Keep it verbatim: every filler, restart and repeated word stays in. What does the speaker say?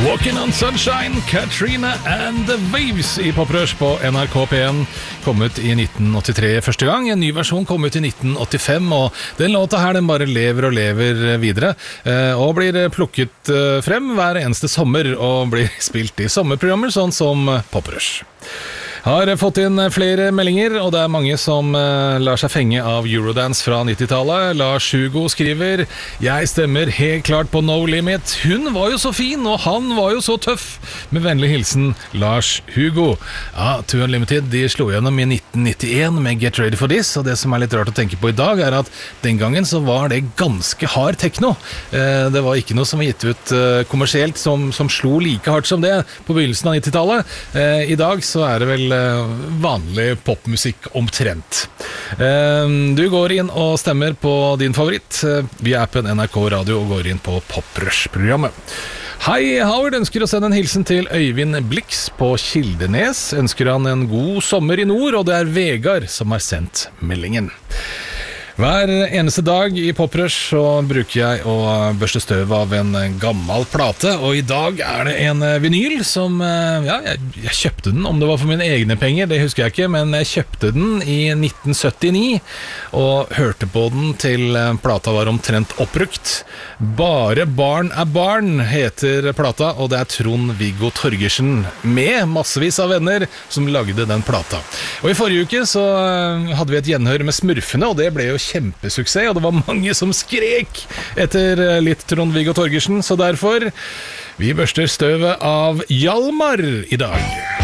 Walking on Sunshine, Katrina and the Waves I Poprush på N R K P en. Kom ut I nitten åttitre første gang. En ny versjon kom ut I nitten åttifem, og den låta her den bare lever og lever videre, og blir plukket frem hver eneste sommer og blir spilt I sommerprogrammer, sånn som Poprush. Har fått inn flere meldinger, og det er mange som uh, lar seg fenge av Eurodance fra nittitallet. Lars Hugo skriver: Jeg stemmer helt klart på No Limit. Hun var jo så fin, og han var jo så tøff. Med vennlig hilsen, Lars Hugo. Ja, Two Unlimited, de slo gjennom I nitten nittien med Get Ready for This, og det som er litt rart å tenke på I dag, er at den gangen så var det ganske hard techno. Uh, det var ikke noe som var gitt ut uh, kommersielt som, som slo like hardt som det på begynnelsen av nittitallet. Uh, I dag så er det vel vanlig popmusikk omtrent. Du går inn og stemmer på din favoritt via appen N R K Radio og går inn på Poprush-programmet. Hei, Howard ønsker å sende en hilsen til Øyvind Blix på Kildenes. Ønsker han en god sommer I nord, og det er Vegard som har sendt meldingen. Hver eneste dag I Poprush så bruker jeg å børste støv av en gammel plate, og I dag er det en vinyl som, ja, jeg, jeg kjøpte den, om det var for mine egne penger, det husker jeg ikke, men jeg kjøpte den I nitten syttini, og hørte på den til plata var omtrent oppbrukt. Bare barn er barn heter plata, og det er Trond-Viggo Torgersen med massevis av venner som lagde den plata. Og I forrige uke så hadde vi et gjenhør med Smurfene, og det ble jo kjempesuksess, og det var mange som skrek etter litt Trond-Viggo Torgersen, så derfor vi børster støvet av Hjalmar I dag.